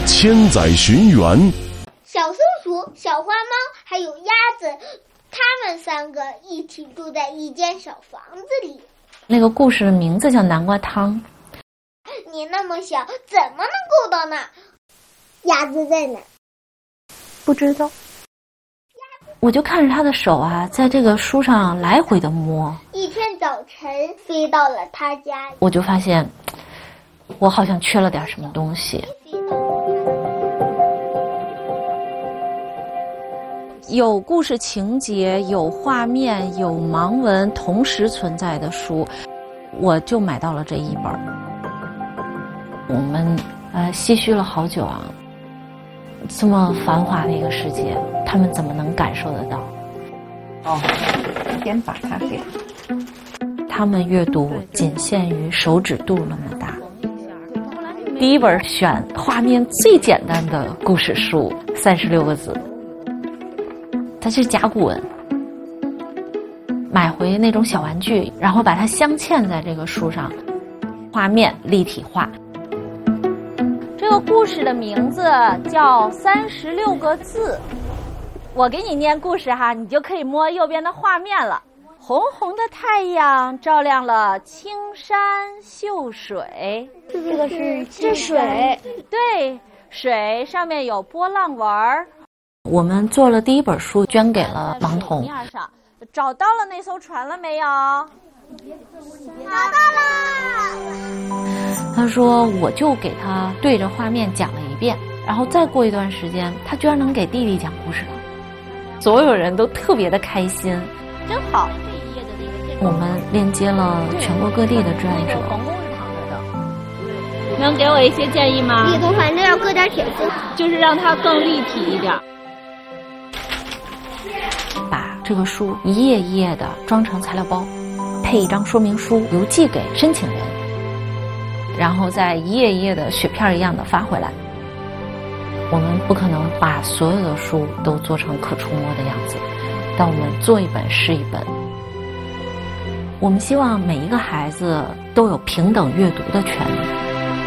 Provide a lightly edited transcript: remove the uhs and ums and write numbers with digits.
千载寻源。 小松鼠、小花猫还有鸭子，它们3个一起住在一间小房子里。 那个故事的名字叫南瓜汤。 你那么小，怎么能够到那？鸭子在哪？ 不知道。我就看着他的手啊，在这个书上来回的摸。 一天早晨，飞到了他家， 我就发现，我好像缺了点什么东西。有故事情节、有画面、有盲文同时存在的书，我就买到了这一本。我们唏嘘了好久啊，这么繁华的一个世界，他们怎么能感受得到？ 先把它给他们阅读仅限于手指肚那么大。第一本选画面最简单的故事书，36个字。它是甲骨文，买回那种小玩具，然后把它镶嵌在这个书上，画面立体化。这个故事的名字叫36个字，我给你念故事哈，你就可以摸右边的画面了。红红的太阳照亮了青山秀水， 这个是水， 对，水上面有波浪纹儿。我们做了第一本书，捐给了盲童。找到了那艘船了没有？ 找到了。 他说，我就给他对着画面讲了一遍，然后再过一段时间，他居然能给弟弟讲故事了。所有人都特别的开心，真好。我们链接了全国各地的志愿者。能给我一些建议吗？ 立功反正要搁点铁丝， 就是让它更立体一点。把这个书一页一页的装成材料包，配一张说明书，邮寄给申请人，然后再一页一页的雪片一样的发回来。我们不可能把所有的书都做成可触摸的样子，但我们做一本是一本。我们希望每一个孩子都有平等阅读的权利。